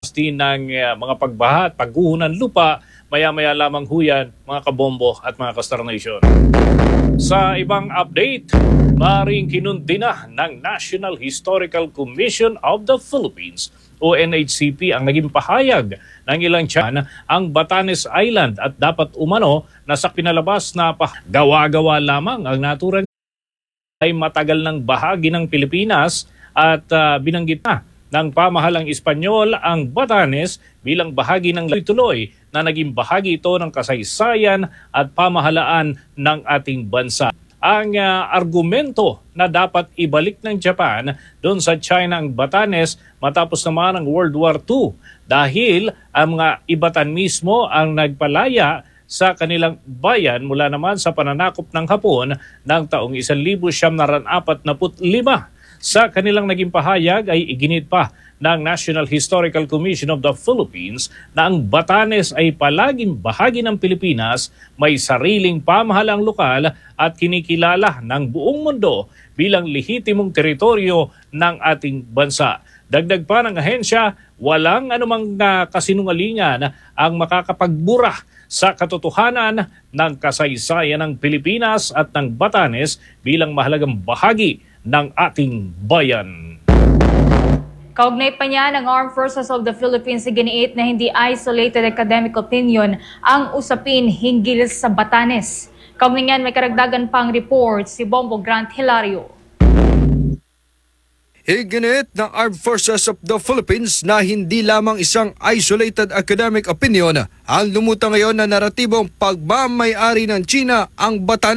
ng mga pagbaha at pagguho ng lupa, maya-maya lamang huyan, mga kabombo at mga Kastar Nation. Sa ibang update, maring kinundina ng National Historical Commission of the Philippines o NHCP ang naging pahayag ng ilang tiyan ang Batanes Island at dapat umano na sa pinalabas na gawa-gawa lamang ang naturang ay matagal ng bahagi ng Pilipinas at binanggit na ng pamahalang Espanyol ang Batanes bilang bahagi ng tuloy na naging bahagi ito ng kasaysayan at pamahalaan ng ating bansa. Ang argumento na dapat ibalik ng Japan doon sa China ang Batanes matapos naman ang World War II dahil ang mga Ibatan mismo ang nagpalaya sa kanilang bayan mula naman sa pananakop ng Hapon ng taong 1945. Sa kanilang naging pahayag ay iginit pa ng National Historical Commission of the Philippines na ang Batanes ay palaging bahagi ng Pilipinas, may sariling pamahalang lokal at kinikilala ng buong mundo bilang lehitimong teritoryo ng ating bansa. Dagdag pa ng ahensya, walang anumang kasinungalingan ang makakapagbura sa katotohanan ng kasaysayan ng Pilipinas at ng Batanes bilang mahalagang bahagi ng ating bayan. Kaugnay pa niya ng Armed Forces of the Philippines iginiit na hindi isolated academic opinion ang usapin hinggil sa Batanes. Kaugnay niyan may karagdagan pang report si Bombo Grant Hilario. Iginit ng Armed Forces of the Philippines na hindi lamang isang isolated academic opinion ang lumutang ngayon na naratibong pagmamay-ari ng China ang Batanes.